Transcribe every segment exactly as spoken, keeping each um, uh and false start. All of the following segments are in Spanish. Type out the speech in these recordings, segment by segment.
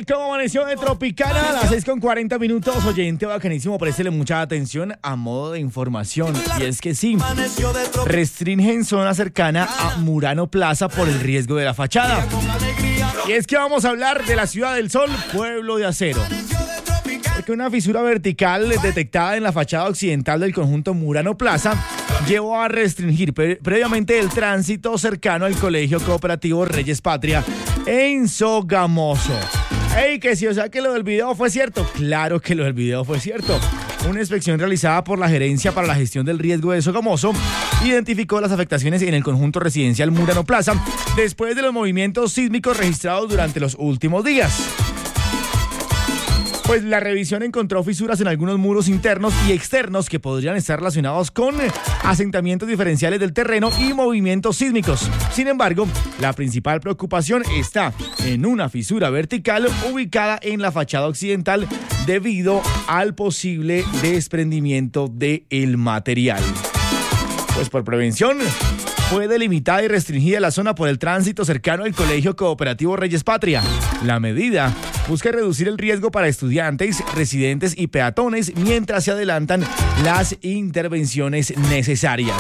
¿Cómo amaneció de Tropicana? A las seis con cuarenta minutos. Oyente bacanísimo, préstele mucha atención a modo de información. Y es que sí, restringen zona cercana a Murano Plaza por el riesgo de la fachada. Y es que vamos a hablar de la Ciudad del Sol, pueblo de acero. Porque una fisura vertical detectada en la fachada occidental del conjunto Murano Plaza llevó a restringir pre- previamente el tránsito cercano al Colegio Cooperativo Reyes Patria en Sogamoso. ¡Ey, que sí! O sea que lo del video fue cierto. Claro que lo del video fue cierto. Una inspección realizada por la Gerencia para la Gestión del Riesgo de Sogamoso identificó las afectaciones en el conjunto residencial Murano Plaza después de los movimientos sísmicos registrados durante los últimos días. Pues la revisión encontró fisuras en algunos muros internos y externos que podrían estar relacionados con asentamientos diferenciales del terreno y movimientos sísmicos. Sin embargo, la principal preocupación está en una fisura vertical ubicada en la fachada occidental debido al posible desprendimiento del material. Pues por prevención, fue delimitada y restringida la zona por el tránsito cercano al Colegio Cooperativo Reyes Patria. La medida busca reducir el riesgo para estudiantes, residentes y peatones mientras se adelantan las intervenciones necesarias.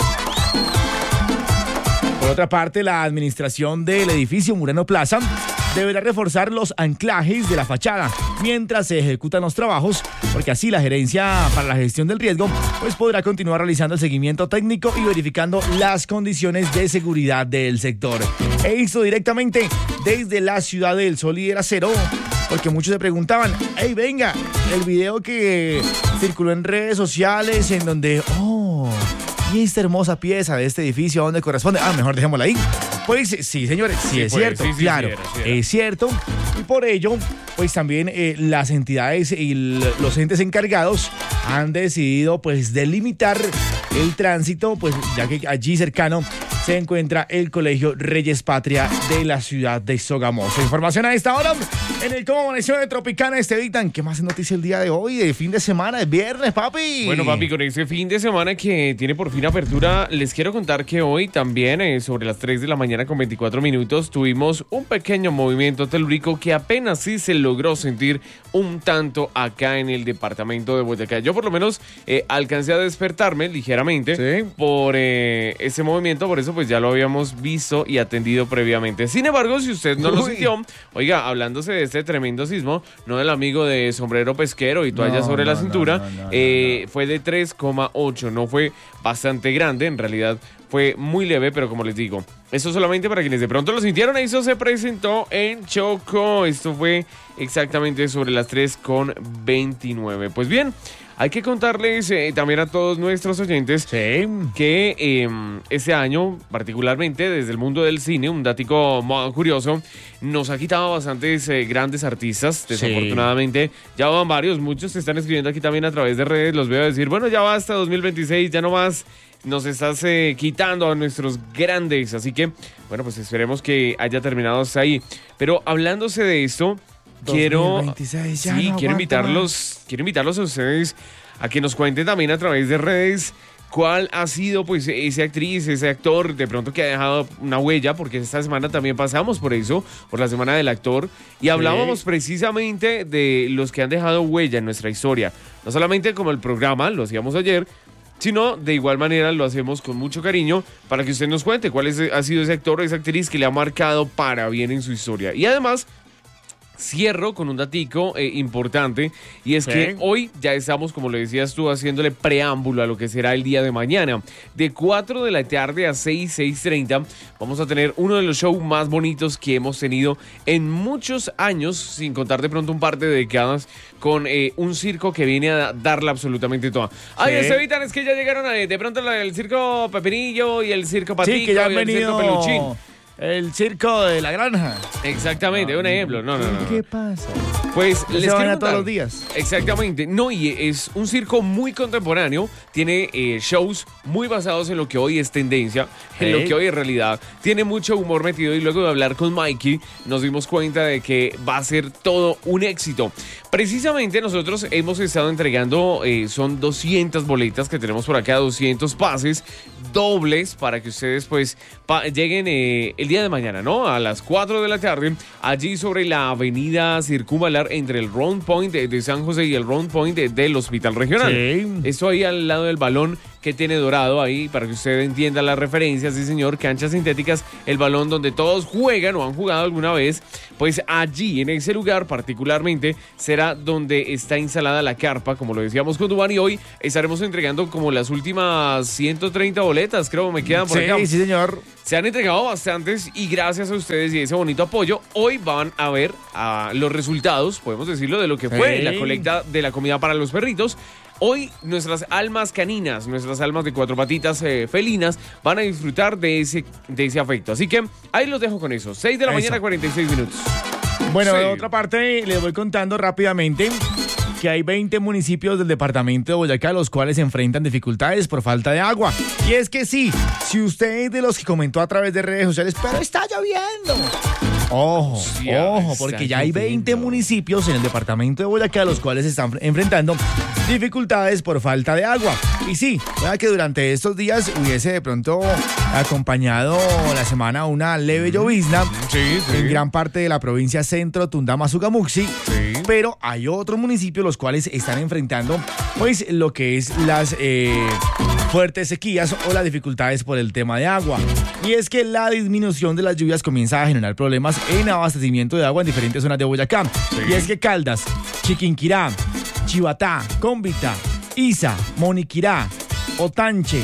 Por otra parte, la administración del edificio Murano Plaza deberá reforzar los anclajes de la fachada mientras se ejecutan los trabajos, porque así la Gerencia para la Gestión del Riesgo pues podrá continuar realizando el seguimiento técnico y verificando las condiciones de seguridad del sector. E hizo directamente desde la Ciudad del Sol y del Acero, porque muchos se preguntaban, hey, venga, el video que circuló en redes sociales en donde, oh, y esta hermosa pieza de este edificio, ¿a dónde corresponde? Ah, mejor dejémosla ahí. Pues sí, señores, sí, sí es pues, cierto, sí, sí, claro, sí era, sí era. Es cierto. Y por ello, pues también eh, las entidades y l- los entes encargados han decidido pues delimitar el tránsito, pues ya que allí cercano se encuentra el Colegio Reyes Patria de la ciudad de Sogamoso. Información a esta hora en el Cómo Amaneció de Tropicana. Este Dictan, ¿qué más es noticia el día de hoy? De fin de semana, de viernes, papi. Bueno, papi, con este fin de semana que tiene por fin apertura, les quiero contar que hoy también, eh, sobre las tres de la mañana con veinticuatro minutos, tuvimos un pequeño movimiento telúrico que apenas sí se logró sentir un tanto acá en el departamento de Boyacá. Yo por lo menos eh, alcancé a despertarme ligeramente ¿Sí? por eh, ese movimiento, por eso pues ya lo habíamos visto y atendido previamente. Sin embargo, si usted no Uy. lo sintió, oiga, hablándose de este tremendo sismo, no del amigo de sombrero pesquero y toalla no, sobre no, la cintura, no, no, no, eh, no, no. fue de tres coma ocho, no fue bastante grande, en realidad fue muy leve, pero como les digo, eso solamente para quienes de pronto lo sintieron. Eso se presentó en Chocó, esto fue exactamente sobre las tres con veintinueve. Pues bien, hay que contarles eh, también a todos nuestros oyentes sí. que eh, este año, particularmente desde el mundo del cine, un datico curioso, nos ha quitado bastantes eh, grandes artistas, desafortunadamente. Sí. Ya van varios, muchos se están escribiendo aquí también a través de redes, los veo decir, bueno, ya va hasta dos mil veintiséis, ya no más. Nos estás eh, quitando a nuestros grandes, así que, bueno, pues esperemos que haya terminado hasta ahí. Pero hablándose de esto, quiero, ya sí, no quiero invitarlos, quiero invitarlos a ustedes a que nos cuenten también a través de redes cuál ha sido, pues, esa actriz, ese actor, de pronto que ha dejado una huella, porque esta semana también pasamos por eso, por la semana del actor, y hablábamos sí. precisamente de los que han dejado huella en nuestra historia. No solamente como el programa, lo hacíamos ayer, sino de igual manera lo hacemos con mucho cariño para que usted nos cuente cuál es, ha sido ese actor o esa actriz que le ha marcado para bien en su historia. Y además, cierro con un datico eh, importante, y es ¿Sí? que hoy ya estamos, como le decías tú, haciéndole preámbulo a lo que será el día de mañana. De cuatro de la tarde a seis, seis treinta, vamos a tener uno de los shows más bonitos que hemos tenido en muchos años, sin contar de pronto un par de décadas, con eh, un circo que viene a darla absolutamente toda. Ay, ¿Sí? Estevitan, es que ya llegaron a, de pronto el circo Pepinillo y el circo Patico sí, que ya han y el venido... circo Peluchín. El circo de la granja. Exactamente, no, un ejemplo. No, no, no. ¿Qué pasa? Pues les quiero contar todos los días. Exactamente. No, y es un circo muy contemporáneo. Tiene eh, shows muy basados en lo que hoy es tendencia, en Hey. lo que hoy es realidad. Tiene mucho humor metido y luego de hablar con Mikey nos dimos cuenta de que va a ser todo un éxito. Precisamente nosotros hemos estado entregando, eh, son doscientas boletas que tenemos por acá, doscientos pases dobles para que ustedes pues pa- lleguen eh, el día de mañana, ¿no? A las cuatro de la tarde, allí sobre la avenida Circunvalar entre el Round Point de, de San José y el Round Point de- del Hospital Regional. Sí. Esto ahí al lado del balón que tiene dorado ahí, para que usted entienda la referencia, sí señor, canchas sintéticas, el balón donde todos juegan o han jugado alguna vez, pues allí, en ese lugar particularmente, será donde está instalada la carpa, como lo decíamos con Dubán, y hoy estaremos entregando como las últimas ciento treinta boletas, creo, me quedan por Sí, acá. sí, señor. Se han entregado bastantes y gracias a ustedes y ese bonito apoyo, hoy van a ver a los resultados, podemos decirlo, de lo que fue Sí. la colecta de la comida para los perritos. Hoy nuestras almas caninas, nuestras almas de cuatro patitas eh, felinas van a disfrutar de ese, de ese afecto. Así que ahí los dejo con eso. seis de la Eso. mañana, cuarenta y seis minutos. Bueno, Sí. de otra parte, les voy contando rápidamente que hay veinte municipios del departamento de Boyacá los cuales enfrentan dificultades por falta de agua. Y es que sí, si usted es de los que comentó a través de redes sociales, pero está lloviendo. Ojo, Ya ojo, está porque ya hay veinte lloviendo. municipios en el departamento de Boyacá los cuales están enfrentando dificultades por falta de agua. Y sí, puede que durante estos días hubiese de pronto acompañado la semana una leve llovizna Sí, en gran parte de la provincia centro, Tundama, Sugamuxi, Sí. pero hay otros municipios los cuales están enfrentando pues lo que es las eh, fuertes sequías o las dificultades por el tema de agua. Y es que la disminución de las lluvias comienza a generar problemas en abastecimiento de agua en diferentes zonas de Boyacá. Sí. Y es que Caldas, Chiquinquirá, Chivatá, Cómbita, Isa, Moniquirá, Otanche,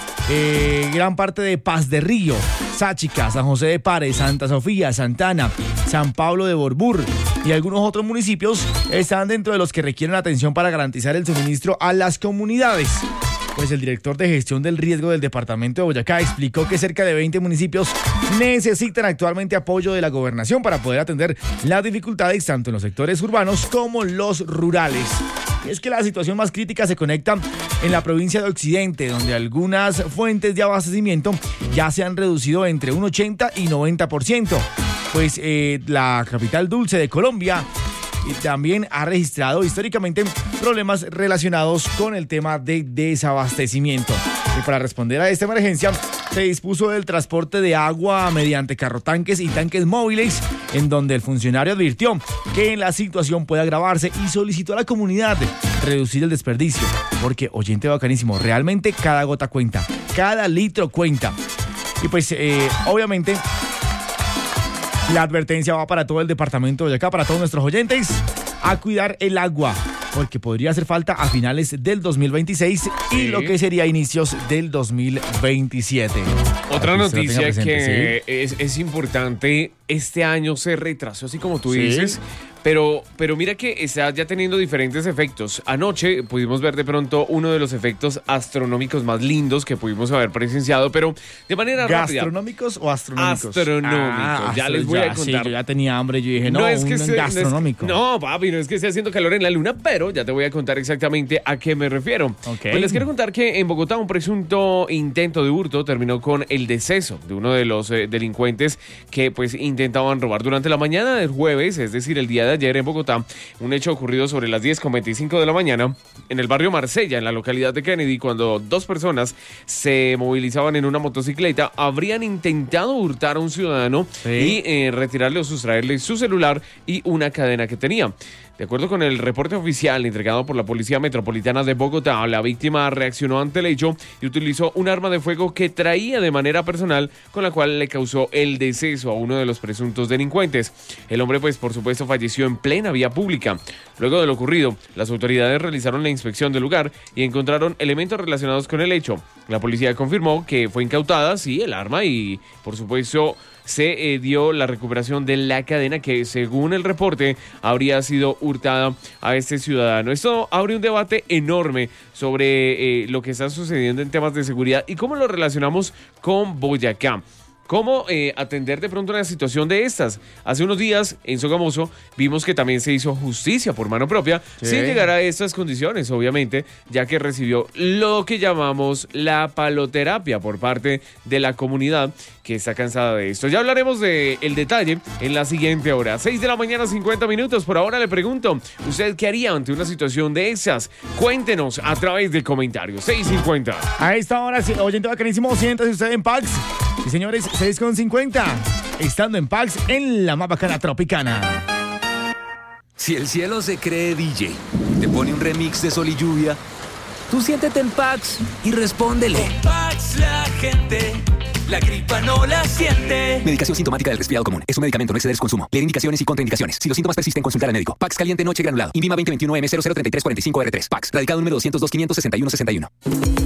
eh, gran parte de Paz de Río, Sáchica, San José de Pares, Santa Sofía, Santana, San Pablo de Borbur y algunos otros municipios están dentro de los que requieren atención para garantizar el suministro a las comunidades. Pues el director de gestión del riesgo del departamento de Boyacá explicó que cerca de veinte municipios necesitan actualmente apoyo de la gobernación para poder atender las dificultades tanto en los sectores urbanos como los rurales. Y es que la situación más crítica se conecta en la provincia de Occidente, donde algunas fuentes de abastecimiento ya se han reducido entre un ochenta y noventa por ciento. Pues eh, la capital dulce de Colombia y también ha registrado históricamente problemas relacionados con el tema de desabastecimiento. Y para responder a esta emergencia, se dispuso del transporte de agua mediante carrotanques y tanques móviles, en donde el funcionario advirtió que la situación puede agravarse y solicitó a la comunidad reducir el desperdicio. Porque, oyente bacanísimo, realmente cada gota cuenta, cada litro cuenta. Y pues, eh, obviamente, la advertencia va para todo el departamento de Boyacá, para todos nuestros oyentes, a cuidar el agua, porque podría hacer falta a finales del dos mil veintiséis y Sí. lo que sería inicios del dos mil veintisiete. Otra Para que usted lo tenga noticia presente, que es, es importante, este año se retrasó, así como tú Sí. dices, pero, pero mira que está ya teniendo diferentes efectos. Anoche pudimos ver de pronto uno de los efectos astronómicos más lindos que pudimos haber presenciado, pero de manera rápida. ¿Gastronómicos o astronómicos? Astronómicos, ya les voy a ya, contar. Sí, yo ya tenía hambre, yo dije, no, No es que un se- gastronómico. No, es que- no, papi, no es que esté haciendo calor en la luna, pero ya te voy a contar exactamente a qué me refiero. Ok. Pues les quiero contar que en Bogotá un presunto intento de hurto terminó con el deceso de uno de los eh, delincuentes que pues intentaban robar durante la mañana del jueves, es decir, el día de ayer en Bogotá. Un hecho ocurrido sobre las diez con veinticinco de la mañana en el barrio Marsella, en la localidad de Kennedy, cuando dos personas se movilizaban en una motocicleta, habrían intentado hurtar a un ciudadano Sí. y eh, retirarle o sustraerle su celular y una cadena que tenía. De acuerdo con el reporte oficial entregado por la Policía Metropolitana de Bogotá, la víctima reaccionó ante el hecho y utilizó un arma de fuego que traía de manera personal, con la cual le causó el deceso a uno de los presuntos delincuentes. El hombre, pues, por supuesto, falleció en plena vía pública. Luego de lo ocurrido, las autoridades realizaron la inspección del lugar y encontraron elementos relacionados con el hecho. La policía confirmó que fue incautada, sí, el arma y, por supuesto, se eh, dio la recuperación de la cadena que, según el reporte, habría sido hurtada a este ciudadano. Esto abre un debate enorme sobre eh, lo que está sucediendo en temas de seguridad y cómo lo relacionamos con Boyacá. ¿Cómo eh, atender de pronto una situación de estas? Hace unos días en Sogamoso vimos que también se hizo justicia por mano propia, sí. sin llegar a estas condiciones, obviamente, ya que recibió lo que llamamos la paloterapia por parte de la comunidad que está cansada de esto. Ya hablaremos del detalle en la siguiente hora. seis de la mañana, cincuenta minutos. Por ahora le pregunto, ¿usted qué haría ante una situación de esas? Cuéntenos a través de comentarios. seis cincuenta. A esta hora, oyente bacanísimo, siéntase usted en Pax. Y señores, seis con cincuenta. Estando en Pax, en la más bacana Tropicana. Si el cielo se cree D J, te pone un remix de Sol y Lluvia, tú siéntete en Pax y respóndele. Con Pax la gente, la gripa no la siente. Medicación sintomática del resfriado común. Es un medicamento, no exceder su consumo. Leer indicaciones y contraindicaciones. Si los síntomas persisten, consultar al médico. Pax caliente noche granulado. Invima veinte veintiuno M cero cero treinta y tres cuarenta y cinco R tres. Pax. Radicado número doscientos dos, quinientos sesenta y uno sesenta y uno.